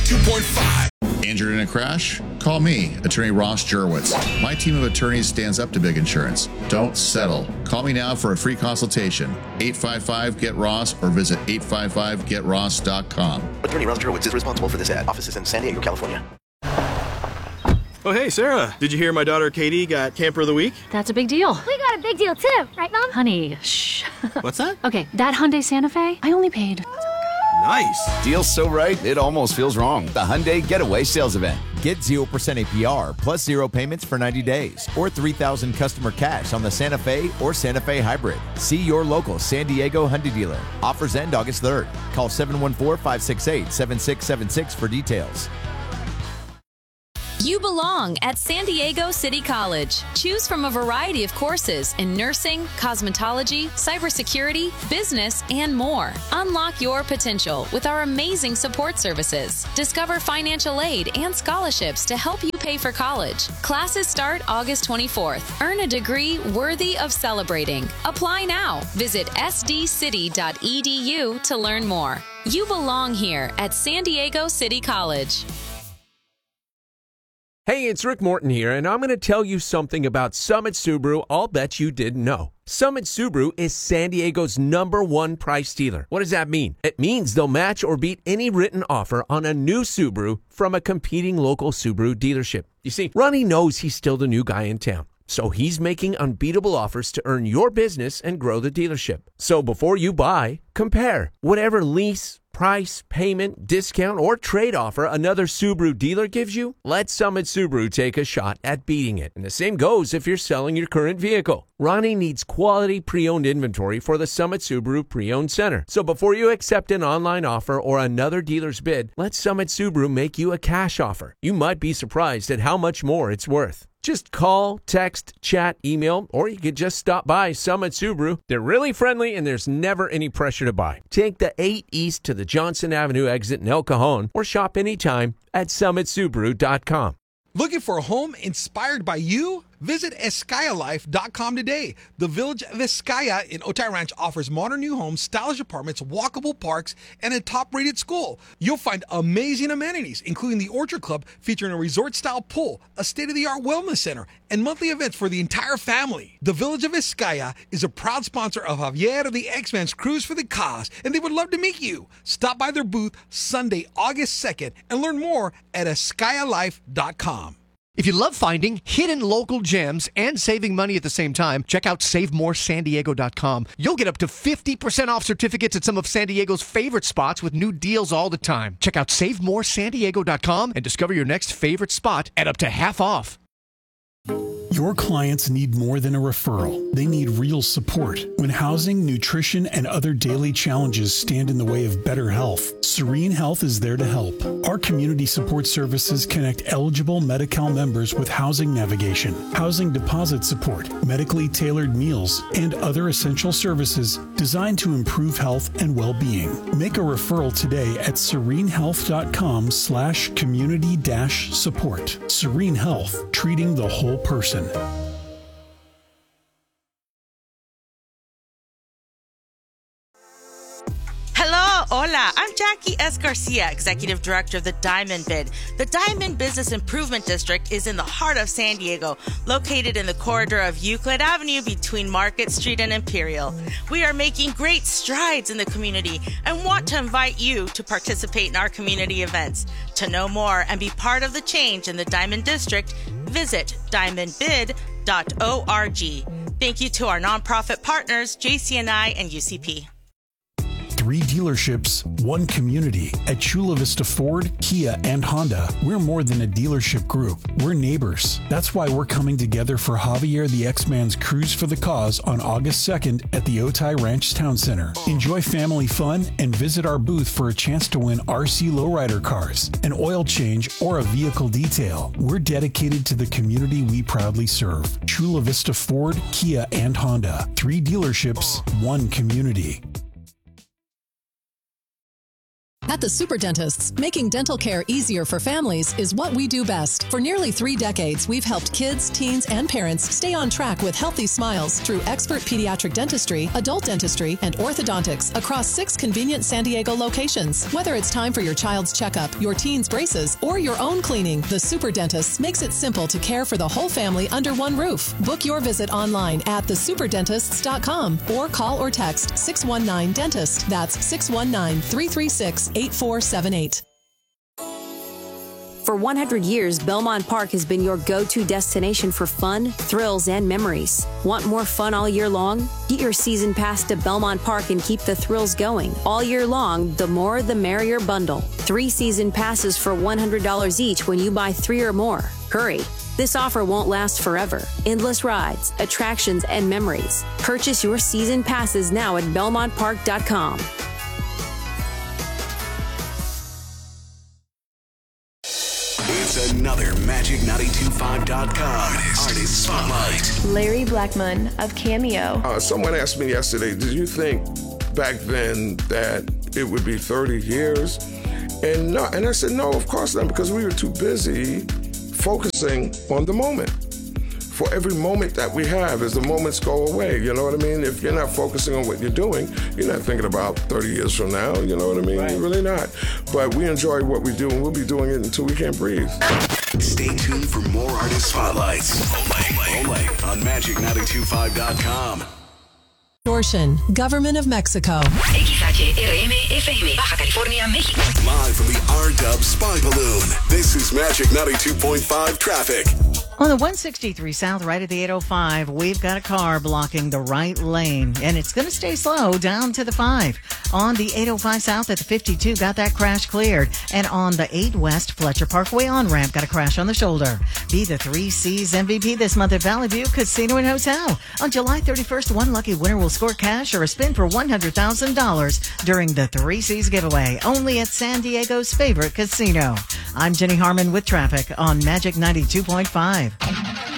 92.5. Injured in a crash? Call me, attorney Ross Jurwitz. My team of attorneys stands up to big insurance. Don't settle. Call me now for a free consultation. 855-GET-ROSS or visit 855getross.com. Attorney Ross Jurwitz is responsible for this ad. Office is in San Diego, California. Oh, hey, Sarah. Did you hear my daughter Katie got Camper of the Week? That's a big deal. We got a big deal too, right, Mom? Honey, shh. What's that? Okay, that Hyundai Santa Fe, I only paid. Nice. Deal's so right, it almost feels wrong. The Hyundai Getaway Sales Event. Get 0% APR plus 0 payments for 90 days or $3,000 customer cash on the Santa Fe or Santa Fe Hybrid. See your local San Diego Hyundai dealer. Offers end August 3rd. Call 714-568-7676 for details. You belong at San Diego City College. Choose from a variety of courses in nursing, cosmetology, cybersecurity, business, and more. Unlock your potential with our amazing support services. Discover financial aid and scholarships to help you pay for college. Classes start August 24th. Earn a degree worthy of celebrating. Apply now. Visit sdcity.edu to learn more. You belong here at San Diego City College. Hey, it's Rick Morton here, and I'm going to tell you something about Summit Subaru I'll bet you didn't know. Summit Subaru is San Diego's #1 price dealer. What does that mean? It means they'll match or beat any written offer on a new Subaru from a competing local Subaru dealership. You see, Ronnie knows he's still the new guy in town, so he's making unbeatable offers to earn your business and grow the dealership. So before you buy, compare. Whatever lease, price, payment, discount, or trade offer another Subaru dealer gives you, let Summit Subaru take a shot at beating it. And the same goes if you're selling your current vehicle. Ronnie needs quality pre-owned inventory for the Summit Subaru Pre-Owned Center. So before you accept an online offer or another dealer's bid, let Summit Subaru make you a cash offer. You might be surprised at how much more it's worth. Just call, text, chat, email, or you could just stop by Summit Subaru. They're really friendly and there's never any pressure to buy. Take the 8 East to the Johnson Avenue exit in El Cajon or shop anytime at summitsubaru.com. Looking for a home inspired by you? Visit EscayaLife.com today. The Village of Escaya in Otay Ranch offers modern new homes, stylish apartments, walkable parks, and a top-rated school. You'll find amazing amenities, including the Orchard Club featuring a resort-style pool, a state-of-the-art wellness center, and monthly events for the entire family. The Village of Escaya is a proud sponsor of Javier of the X-Men's Cruise for the Cause, and they would love to meet you. Stop by their booth Sunday, August 2nd, and learn more at EscayaLife.com. If you love finding hidden local gems and saving money at the same time, check out SaveMoreSanDiego.com. You'll get up to 50% off certificates at some of San Diego's favorite spots with new deals all the time. Check out SaveMoreSanDiego.com and discover your next favorite spot at up to half off. Your clients need more than a referral. They need real support. When housing, nutrition, and other daily challenges stand in the way of better health, Serene Health is there to help. Our community support services connect eligible Medi-Cal members with housing navigation, housing deposit support, medically tailored meals, and other essential services designed to improve health and well-being. Make a referral today at serenehealth.com/community-support. Serene Health, treating the whole person. Hello, hola. I'm Jackie S. Garcia, Executive Director of the Diamond Bid. The Diamond Business Improvement District is in the heart of San Diego, located in the corridor of Euclid Avenue between Market Street and Imperial. We are making great strides in the community and want to invite you to participate in our community events. To know more and be part of the change in the Diamond District, visit diamondbid.org. Thank you to our nonprofit partners, JCNI and UCP. 3 dealerships, 1 community. At Chula Vista Ford, Kia, and Honda, we're more than a dealership group. We're neighbors. That's why we're coming together for Javier the X-Man's Cruise for the Cause on August 2nd at the Otay Ranch Town Center. Enjoy family fun and visit our booth for a chance to win RC Lowrider cars, an oil change, or a vehicle detail. We're dedicated to the community we proudly serve. Chula Vista Ford, Kia, and Honda. 3 dealerships, 1 community. At the Super Dentists, making dental care easier for families is what we do best. For nearly 3 decades, we've helped kids, teens, and parents stay on track with healthy smiles through expert pediatric dentistry, adult dentistry, and orthodontics across 6 convenient San Diego locations. Whether it's time for your child's checkup, your teen's braces, or your own cleaning, the Super Dentists makes it simple to care for the whole family under one roof. Book your visit online at thesuperdentists.com or call or text 619-DENTIST. That's 619-336-8478. For 100 years, Belmont Park has been your go-to destination for fun, thrills, and memories. Want more fun all year long? Get your season pass to Belmont Park and keep the thrills going. All year long, the more the merrier bundle. 3 season passes for $100 each when you buy 3 or more. Hurry! This offer won't last forever. Endless rides, attractions, and memories. Purchase your season passes now at BelmontPark.com. It's another Magic925.com Artist Spotlight. Larry Blackman of Cameo. Someone asked me yesterday, did you think back then that it would be 30 years? And I said, no, of course not, because we were too busy focusing on the moment. For every moment that we have, as the moments go away, you know what I mean? If you're not focusing on what you're doing, you're not thinking about 30 years from now, you know what I mean? Right. You're really not. But we enjoy what we do, and we'll be doing it until we can't breathe. Stay tuned for more Artist Spotlights only on Magic925.com. Extortion, Government of Mexico. XHRM-FM, Baja California, Mexico. Live from the R-Dub Spy Balloon. This is Magic 92.5 Traffic. On the 163 South, right at the 805, we've got a car blocking the right lane, and it's going to stay slow down to the 5. On the 805 South at the 52, got that crash cleared. And on the 8 West Fletcher Parkway on-ramp, got a crash on the shoulder. Be the 3 C's MVP this month at Valley View Casino and Hotel. On July 31st, one lucky winner will score cash or a spin for $100,000 during the 3 C's giveaway, only at San Diego's favorite casino. I'm Jenny Harmon with traffic on Magic 92.5.